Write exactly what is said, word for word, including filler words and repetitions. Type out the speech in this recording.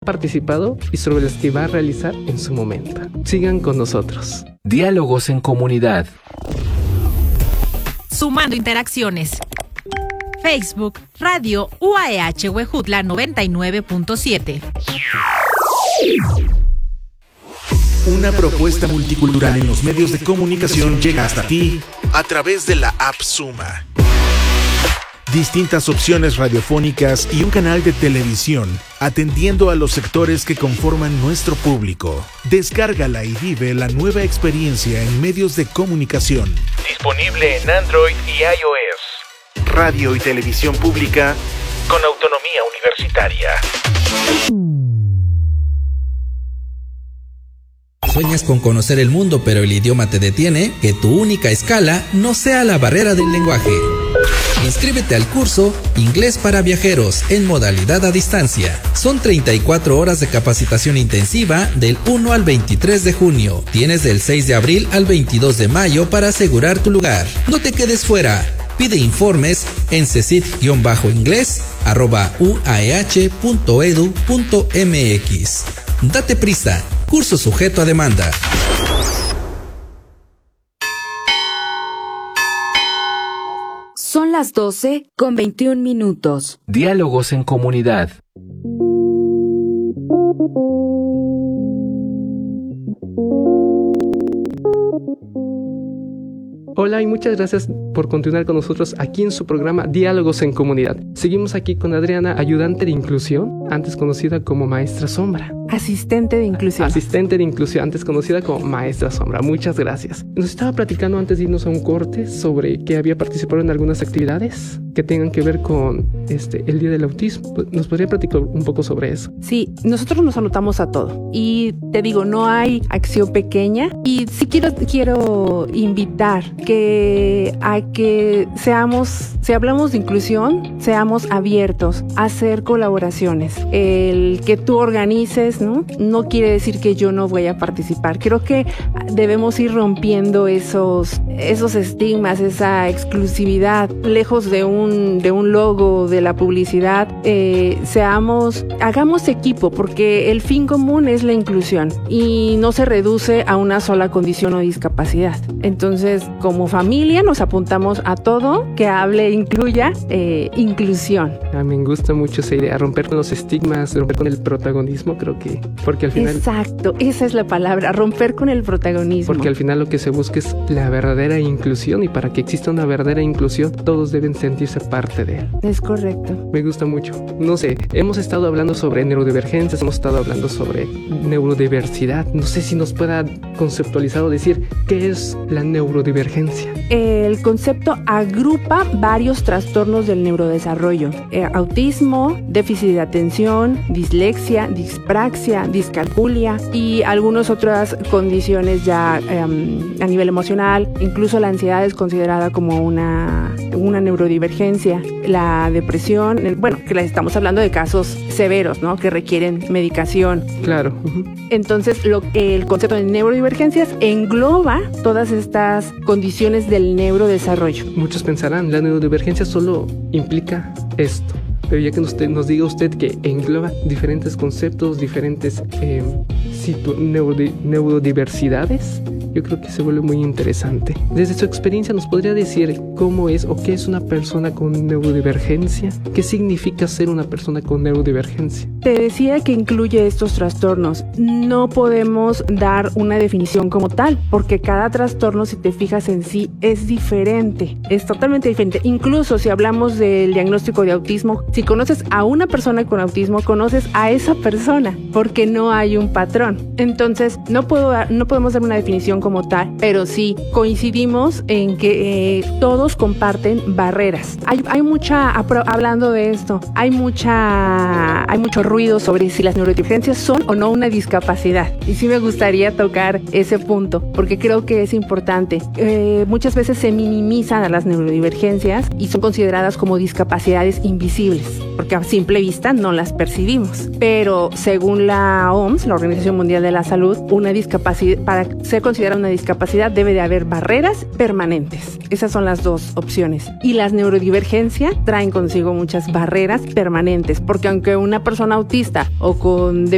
participado y sobre las que va a realizar en su momento. Sigan con nosotros. Diálogos en comunidad. Sumando interacciones. Facebook, Radio U A E H Huejutla noventa y nueve punto siete. Una propuesta multicultural en los medios de comunicación llega hasta ti a través de la app Suma. Distintas opciones radiofónicas y un canal de televisión, atendiendo a los sectores que conforman nuestro público. Descárgala y vive la nueva experiencia en medios de comunicación. Disponible en Android y iOS. Radio y televisión pública con autonomía universitaria. ¿Sueñas con conocer el mundo pero el idioma te detiene? Que tu única escala no sea la barrera del lenguaje. Inscríbete al curso Inglés para Viajeros en modalidad a distancia. Son treinta y cuatro horas de capacitación intensiva del uno al veintitrés de junio. Tienes del seis de abril al veintidós de mayo para asegurar tu lugar. No te quedes fuera. Pide informes en cesid-inglés arroba uaeh punto edu punto mx. Date prisa. Curso sujeto a demanda. Son las doce con veintiún minutos. Diálogos en comunidad. Hola y muchas gracias por continuar con nosotros aquí en su programa Diálogos en Comunidad. Seguimos aquí con Adriana, ayudante de inclusión, antes conocida como Maestra Sombra. Asistente de inclusión. Asistente de inclusión, antes conocida como Maestra Sombra. Muchas gracias. Nos estaba platicando antes de irnos a un corte sobre que había participado en algunas actividades que tengan que ver con este el Día del Autismo. ¿Nos podría platicar un poco sobre eso? Sí, nosotros nos anotamos a todo. Y te digo, no hay acción pequeña. Y sí quiero, quiero invitar que a que seamos, si hablamos de inclusión, seamos abiertos a hacer colaboraciones. El que tú organices, ¿no? No quiere decir que yo no voy a participar. Creo que debemos ir rompiendo esos, esos estigmas, esa exclusividad, lejos de un, de un logo, de la publicidad. Eh, seamos, hagamos equipo, porque el fin común es la inclusión y no se reduce a una sola condición o discapacidad. Entonces, como familia nos apuntamos a todo que hable e incluya eh, inclusión. A mí me gusta mucho esa idea, romper con los estigmas, romper con el protagonismo, creo que, porque al final... Exacto, esa es la palabra, romper con el protagonismo. Porque al final lo que se busca es la verdadera inclusión, y para que exista una verdadera inclusión, todos deben sentirse parte de él. Es correcto. Me gusta mucho. No sé, hemos estado hablando sobre neurodivergencias, hemos estado hablando sobre neurodiversidad. No sé si nos pueda conceptualizar o decir qué es la neurodivergencia. El concepto agrupa varios trastornos del neurodesarrollo: eh, autismo, déficit de atención, dislexia, dispraxia, discalculia y algunas otras condiciones ya eh, a nivel emocional. Incluso la ansiedad es considerada como una, una neurodivergencia. La depresión, bueno, que estamos hablando de casos severos, ¿no? Que requieren medicación. Claro. Uh-huh. Entonces, lo, el concepto de neurodivergencias engloba todas estas condiciones del neurodesarrollo. Muchos pensarán, la neurodivergencia solo implica esto. Pero ya que usted, nos diga usted que engloba diferentes conceptos, diferentes eh, situ- neurodi- neurodiversidades, yo creo que se vuelve muy interesante. Desde su experiencia, ¿nos podría decir cómo es o qué es una persona con neurodivergencia? ¿Qué significa ser una persona con neurodivergencia? Te decía que incluye estos trastornos. No podemos dar una definición como tal, porque cada trastorno, si te fijas en sí, es diferente. Es totalmente diferente. Incluso si hablamos del diagnóstico de autismo, si conoces a una persona con autismo, conoces a esa persona, porque no hay un patrón. Entonces, no puedo dar, no podemos dar una definición como tal, pero sí coincidimos en que eh, todos comparten barreras. Hay, hay mucha, hablando de esto, hay mucha, hay mucho ruido sobre si las neurodivergencias son o no una discapacidad. Y sí me gustaría tocar ese punto, porque creo que es importante. Eh, muchas veces se minimizan a las neurodivergencias y son consideradas como discapacidades invisibles, porque a simple vista no las percibimos. Pero según la O M S, la Organización Mundial de la Salud, una discapacidad, para ser considerada una discapacidad debe de haber barreras permanentes. Esas son las dos opciones. Y las neurodivergencias traen consigo muchas barreras permanentes, porque aunque una persona autista o con